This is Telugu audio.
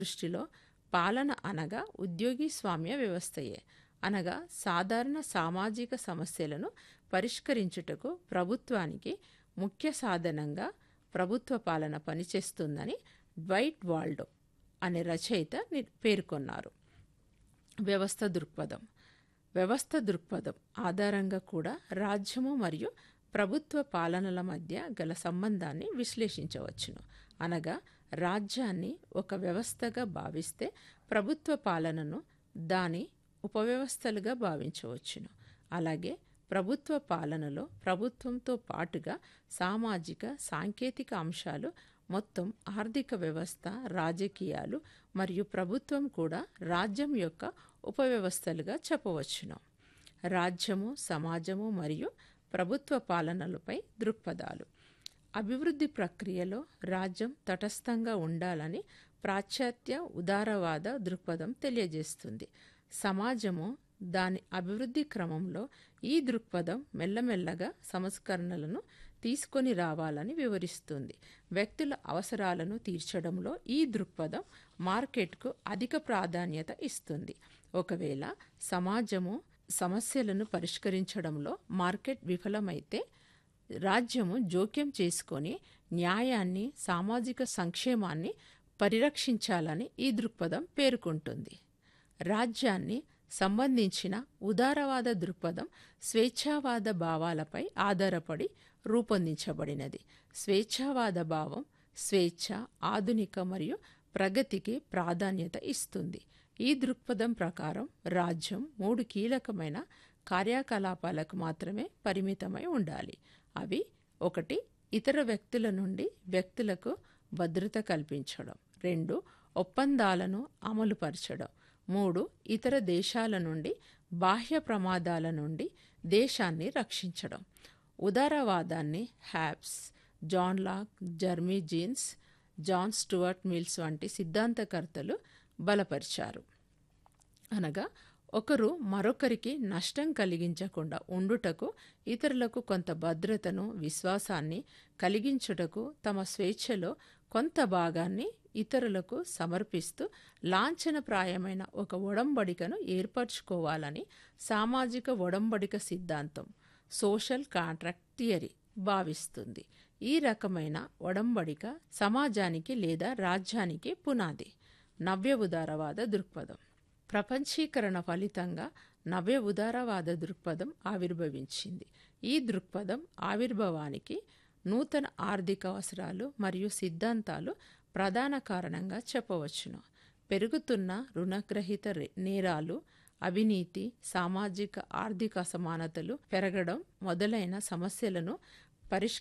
దృష్టిలో పాలన అనగా ఉద్యోగి స్వామ్య వ్యవస్థయే. అనగా సాధారణ సామాజిక సమస్యలను పరిష్కరించుటకు ప్రభుత్వానికి ముఖ్య సాధనంగా ప్రభుత్వ పాలన పనిచేస్తుందని డ్వైట్ వాల్డో అనే రచయిత పేర్కొన్నారు. వ్యవస్థ దృక్పథం ఆధారంగా కూడా రాజ్యము మరియు ప్రభుత్వ పాలనల మధ్య గల సంబంధాన్ని విశ్లేషించవచ్చును. అనగా రాజ్యాన్ని ఒక వ్యవస్థగా భావిస్తే ప్రభుత్వ పాలనను దాని ఉపవ్యవస్థలుగా భావించవచ్చును. అలాగే ప్రభుత్వ పాలనలో ప్రభుత్వంతో పాటుగా సామాజిక సాంకేతిక అంశాలు, మొత్తం ఆర్థిక వ్యవస్థ, రాజకీయాలు మరియు ప్రభుత్వం కూడా రాజ్యం యొక్క ఉపవ్యవస్థలుగా చెప్పవచ్చును. రాజ్యము, సమాజము మరియు ప్రభుత్వ పాలనలపై దృక్పథాలు. అభివృద్ధి ప్రక్రియలో రాజ్యం తటస్థంగా ఉండాలని పాశ్చాత్య ఉదారవాద దృక్పథం తెలియజేస్తుంది. సమాజము దాని అభివృద్ధి క్రమంలో ఈ దృక్పథం మెల్లమెల్లగా సంస్కరణలను తీసుకొని రావాలని వివరిస్తుంది. వ్యక్తుల అవసరాలను తీర్చడంలో ఈ దృక్పథం మార్కెట్కు అధిక ప్రాధాన్యత ఇస్తుంది. ఒకవేళ సమాజము సమస్యలను పరిష్కరించడంలో మార్కెట్ విఫలమైతే రాజ్యము జోక్యం చేసుకొని న్యాయాన్ని, సామాజిక సంక్షేమాన్ని పరిరక్షించాలని ఈ దృక్పథం పేర్కొంటుంది. రాజ్యాన్ని సంబంధించిన ఉదారవాద దృక్పథం స్వేచ్ఛావాద భావాలపై ఆధారపడి రూపొందించబడినది. స్వేచ్ఛావాద భావం స్వేచ్ఛ, ఆధునిక మరియు ప్రగతికి ప్రాధాన్యత ఇస్తుంది. ఈ దృక్పథం ప్రకారం రాజ్యం 3 కీలకమైన కార్యకలాపాలకు మాత్రమే పరిమితమై ఉండాలి. అవి: 1. ఇతర వ్యక్తుల నుండి వ్యక్తులకు భద్రత కల్పించడం. 2. ఒప్పందాలను అమలుపరచడం. 3. ఇతర దేశాల నుండి బాహ్య ప్రమాదాల నుండి దేశాన్ని రక్షించడం. ఉదారవాదాన్ని Hobbs, John Locke, Jerami jeans, John Stuart mills వంటి సిద్ధాంతకర్తలు బలపరిచారు. అనగా ఒకరు మరొకరికి నష్టం కలిగించకుండా ఉండుటకు, ఇతరులకు కొంత భద్రతను, విశ్వాసాన్ని కలిగించుటకు తమ స్వేచ్ఛలో కొంత భాగాన్ని ఇతరులకు సమర్పిస్తూ లాంఛనప్రాయమైన ఒక ఒడంబడికను ఏర్పరచుకోవాలని సామాజిక ఒడంబడిక సిద్ధాంతం, సోషల్ కాంట్రాక్ట్ థియరీ భావిస్తుంది. ఈ రకమైన ఒడంబడిక సమాజానికి లేదా రాజ్యానికి పునాది. నవ్య ఉదారవాద దృక్పథం. ప్రపంచీకరణ ఫలితంగా నవ్య ఉదారవాద దృక్పథం ఆవిర్భవించింది. ఈ దృక్పథం ఆవిర్భావానికి నూతన ఆర్థిక అవసరాలు మరియు సిద్ధాంతాలు ప్రధాన కారణంగా చెప్పవచ్చును. పెరుగుతున్న రుణగ్రహీత నేరాలు, అవినీతి, సామాజిక ఆర్థిక అసమానతలు పెరగడం మొదలైన సమస్యలను